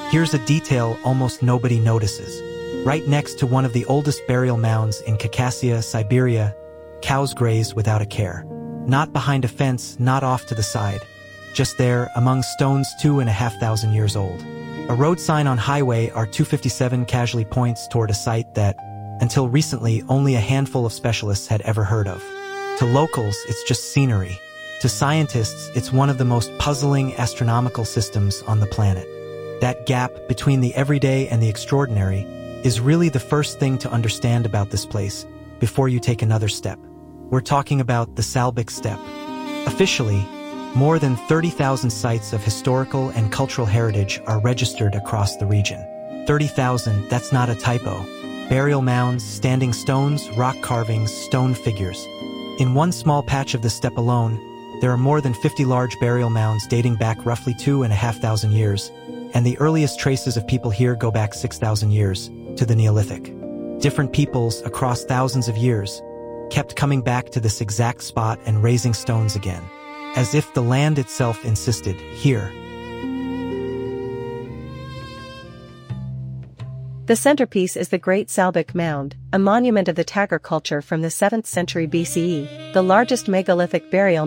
Here's a detail almost nobody notices. Right next to one of the oldest burial mounds in Khakassia, Siberia, cows graze without a care. Not behind a fence, not off to the side. Just there, among stones 2,500 years old. A road sign on Highway R257 casually points toward a site that, until recently, only a handful of specialists had ever heard of. To locals, it's just scenery. To scientists, it's one of the most puzzling astronomical systems on the planet. That gap between the everyday and the extraordinary is really the first thing to understand about this place before you take another step. We're talking about the Salbek Steppe. Officially, more than 30,000 sites of historical and cultural heritage are registered across the region. 30,000, that's not a typo. Burial mounds, standing stones, rock carvings, stone figures. In one small patch of the steppe alone, there are more than 50 large burial mounds dating back roughly 2,500 years, and the earliest traces of people here go back 6,000 years, to the Neolithic. Different peoples, across thousands of years, kept coming back to this exact spot and raising stones again, as if the land itself insisted, here. The centerpiece is the Great Salbek Mound, a monument of the Tagar culture from the 7th century BCE, the largest megalithic burial